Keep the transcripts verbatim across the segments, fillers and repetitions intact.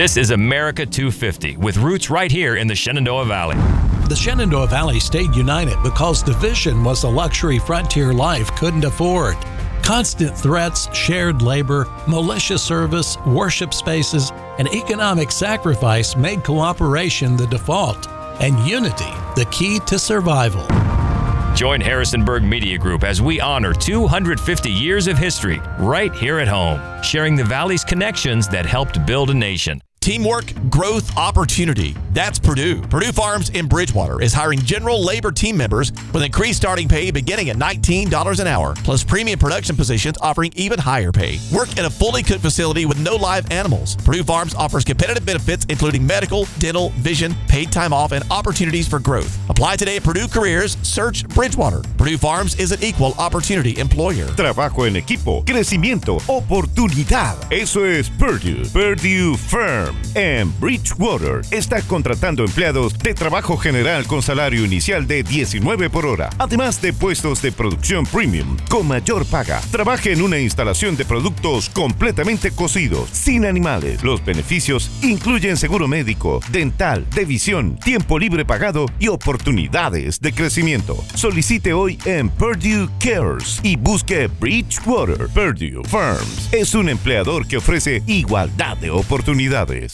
This is America two fifty, with roots right here in the Shenandoah Valley. The Shenandoah Valley stayed united because division was a luxury frontier life couldn't afford. Constant threats, shared labor, militia service, worship spaces, and economic sacrifice made cooperation the default, and unity the key to survival. Join Harrisonburg Media Group as we honor two hundred fifty years of history right here at home, sharing the Valley's connections that helped build a nation. Teamwork, growth, opportunity. That's Purdue. Purdue Farms in Bridgewater is hiring general labor team members with increased starting pay beginning at nineteen dollars an hour, plus premium production positions offering even higher pay. Work in a fully cooked facility with no live animals. Purdue Farms offers competitive benefits including medical, dental, vision, paid time off, and opportunities for growth. Apply today at Purdue Careers. Search Bridgewater. Purdue Farms is an equal opportunity employer. Trabajo en equipo, crecimiento, oportunidad. Eso es Purdue. Purdue Firm. En Bridgewater está contratando empleados de trabajo general con salario inicial de diecinueve por hora, además de puestos de producción premium con mayor paga. Trabaje en una instalación de productos completamente cocidos, sin animales. Los beneficios incluyen seguro médico, dental, de visión, tiempo libre pagado y oportunidades de crecimiento. Solicite hoy en Purdue Cares y busque Bridgewater. Purdue Farms es un empleador que ofrece igualdad de oportunidades.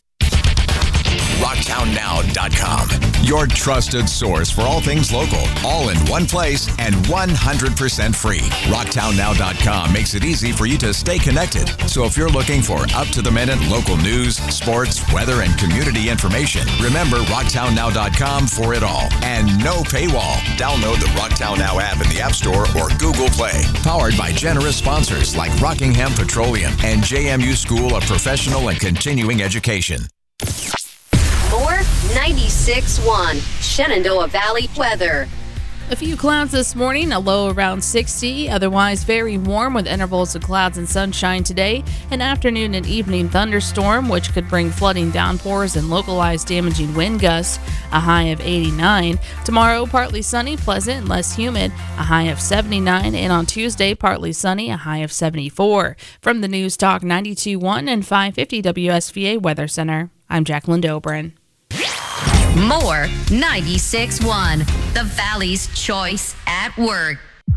rocktown now dot com. Your trusted source for all things local, all in one place and one hundred percent free. rocktown now dot com makes it easy for you to stay connected. So if you're looking for up-to-the-minute local news, sports, weather, and community information, remember rocktown now dot com for it all. And no paywall. Download the Rocktown Now app in the App Store or Google Play. Powered by generous sponsors like Rockingham Petroleum and J M U School of Professional and Continuing Education. More ninety-six point one Shenandoah Valley weather. A few clouds this morning, a low around sixty, otherwise very warm with intervals of clouds and sunshine today. An afternoon and evening thunderstorm, which could bring flooding downpours and localized damaging wind gusts, a high of eighty-nine. Tomorrow, partly sunny, pleasant, and less humid, a high of seventy-nine. And on Tuesday, partly sunny, a high of seventy-four. From the News Talk ninety-two point one and five fifty W S V A Weather Center, I'm Jacqueline Dobrin. More ninety-six point one, the Valley's choice at work.